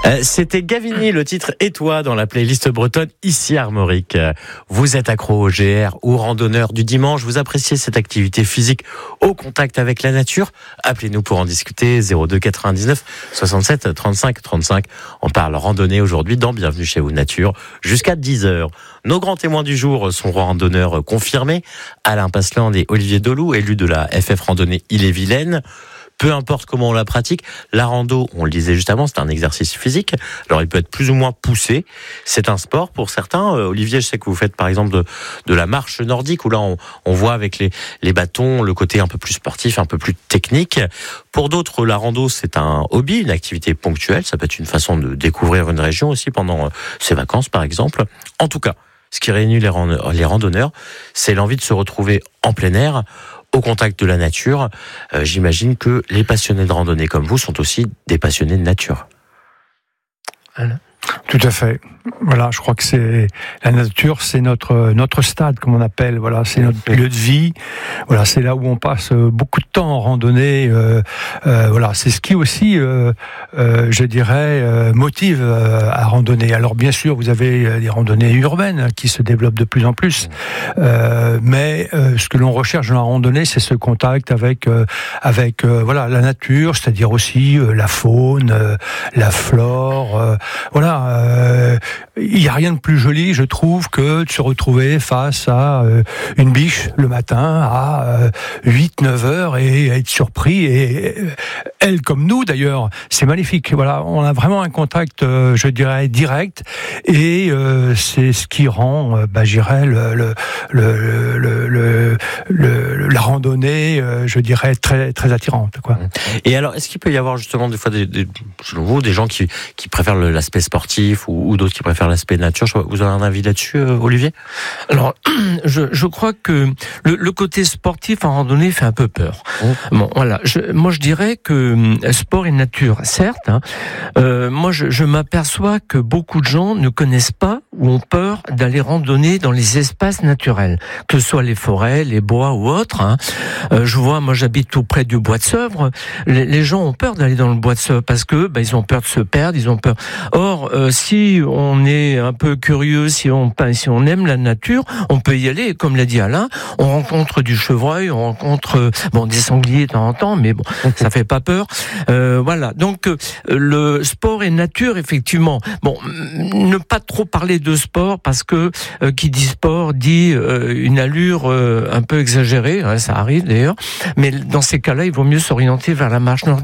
C'était Gavini, le titre « Et toi » dans la playlist bretonne ici à Armorique. Vous êtes accro au GR ou randonneur du dimanche, vous appréciez cette activité physique au contact avec la nature? Appelez-nous pour en discuter, 02 99 67 35 35. On parle randonnée aujourd'hui dans Bienvenue chez vous Nature jusqu'à 10h. Nos grands témoins du jour sont randonneurs confirmés, Alain Pasland et Olivier Dolou, élus de la FF Randonnée Ille-et-Vilaine. Peu importe comment on la pratique, la rando, on le disait juste avant, c'est un exercice physique. Alors il peut être plus ou moins poussé. C'est un sport pour certains. Olivier, je sais que vous faites par exemple de la marche nordique, où là on voit avec les bâtons le côté un peu plus sportif, un peu plus technique. Pour d'autres, la rando, c'est un hobby, une activité ponctuelle. Ça peut être une façon de découvrir une région aussi pendant ses vacances par exemple. En tout cas, ce qui réunit les randonneurs, c'est l'envie de se retrouver en plein air, au contact de la nature. J'imagine que les passionnés de randonnée comme vous sont aussi des passionnés de nature. Alain. Tout à fait. Voilà, je crois que c'est la nature, c'est notre stade, comme on appelle. Voilà, c'est notre lieu de vie. Voilà, c'est là où on passe beaucoup de temps en randonnée. Voilà, c'est ce qui aussi, je dirais, motive à randonner. Alors bien sûr, vous avez des randonnées urbaines qui se développent de plus en plus, mais ce que l'on recherche dans la randonnée, c'est ce contact avec voilà la nature, c'est-à-dire aussi la faune, la flore. Voilà. Il n'y a rien de plus joli, je trouve, que de se retrouver face à une biche le matin à 8-9 heures et être surpris. Et elle, comme nous d'ailleurs, c'est magnifique. Voilà, on a vraiment un contact, je dirais, direct, et c'est ce qui rend, je dirais, la randonnée, je dirais, très très attirante, quoi. Et alors, est-ce qu'il peut y avoir justement des fois selon vous, des gens qui préfèrent l'aspect sportif ou d'autres qui préfèrent l'aspect nature? Vous avez un avis là-dessus, Olivier? Alors, je crois que le côté sportif en randonnée fait un peu peur. Bon, voilà. Moi, je dirais que sport et nature, certes. Moi, je m'aperçois que beaucoup de gens ne connaissent pas ou ont peur d'aller randonner dans les espaces naturels, que ce soit les forêts, les bois ou autres. Je vois, moi, j'habite tout près du bois de Seuvres. Les gens ont peur d'aller dans le bois de Seuvres parce que ils ont peur de se perdre, ils ont peur. Or, si on est un peu curieux, si on aime la nature, on peut y aller. Comme l'a dit Alain, on rencontre du chevreuil, on rencontre des sangliers de temps en temps, mais bon, ça fait pas peur. Voilà. Donc le sport et nature, effectivement. Bon, ne pas trop parler de sport parce que qui dit sport dit une allure un peu exagérée. Ça arrive d'ailleurs. Mais dans ces cas-là, il vaut mieux s'orienter vers la marche nordique.